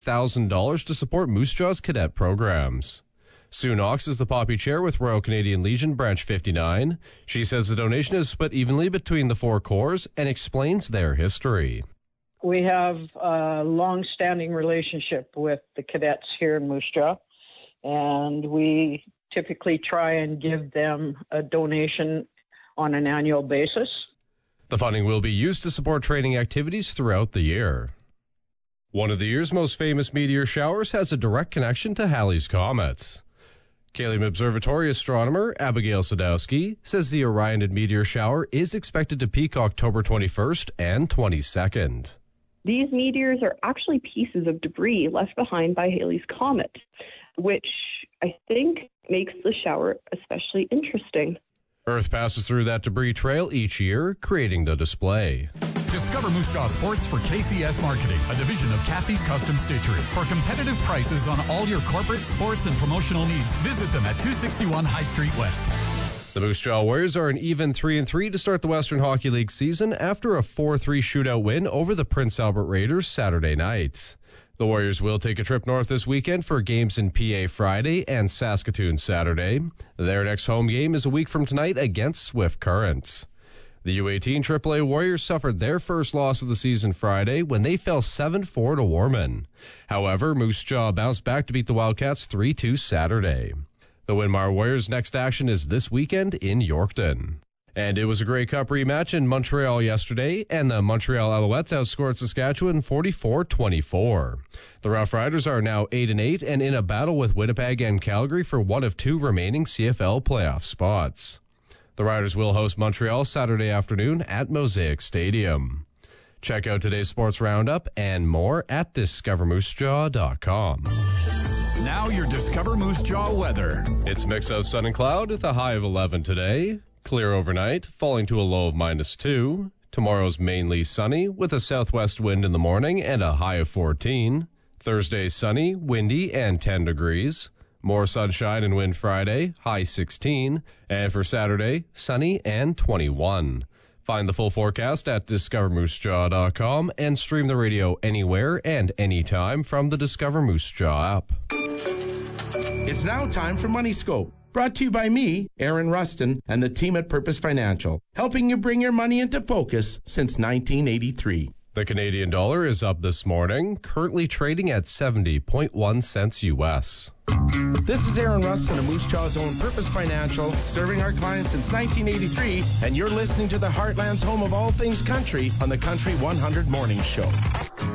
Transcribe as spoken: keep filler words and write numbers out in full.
thousand dollars to support Moose Jaw's cadet programs. Sue Knox is the Poppy Chair with Royal Canadian Legion Branch fifty-nine. She says the donation is split evenly between the four corps and explains their history. We have a long-standing relationship with the cadets here in Moose Jaw, and we typically try and give them a donation on an annual basis. The funding will be used to support training activities throughout the year. One of the year's most famous meteor showers has a direct connection to Halley's Comet. Cayley Observatory astronomer Abigail Sadowski says the Orionid meteor shower is expected to peak October twenty-first and twenty-second. These meteors are actually pieces of debris left behind by Halley's Comet, which I think makes the shower especially interesting. Earth passes through that debris trail each year, creating the display. Discover Moose Jaw Sports for K C S Marketing, a division of Kathy's Custom Stitchery. For competitive prices on all your corporate, sports, and promotional needs, visit them at two sixty-one High Street West. The Moose Jaw Warriors are an even three and three to start the Western Hockey League season after a four three shootout win over the Prince Albert Raiders Saturday night. The Warriors will take a trip north this weekend for games in P A Friday and Saskatoon Saturday. Their next home game is a week from tonight against Swift Current. The U eighteen triple A Warriors suffered their first loss of the season Friday when they fell seven four to Warman. However, Moose Jaw bounced back to beat the Wildcats three two Saturday. The Winmar Warriors' next action is this weekend in Yorkton. And it was a Grey Cup rematch in Montreal yesterday, and the Montreal Alouettes outscored Saskatchewan forty-four twenty-four. The Rough Riders are now eight and eight and in a battle with Winnipeg and Calgary for one of two remaining C F L playoff spots. The Riders will host Montreal Saturday afternoon at Mosaic Stadium. Check out today's sports roundup and more at discover moose jaw dot com. Now your Discover Moose Jaw weather. It's mix of sun and cloud with a high of eleven today. Clear overnight, falling to a low of minus two. Tomorrow's mainly sunny with a southwest wind in the morning and a high of fourteen. Thursday sunny, windy, and ten degrees. More sunshine and wind Friday, high sixteen. And for Saturday, sunny and twenty-one. Find the full forecast at discover moose jaw dot com and stream the radio anywhere and anytime from the Discover Moose Jaw app. It's now time for Money Scope. Brought to you by me, Aaron Rustin, and the team at Purpose Financial, helping you bring your money into focus since nineteen eighty-three. The Canadian dollar is up this morning, currently trading at seventy point one cents U S. This is Aaron Rustin of Moose Jaw's own Purpose Financial, serving our clients since nineteen eighty-three, and you're listening to the Heartland's home of all things country on the Country one hundred Morning Show.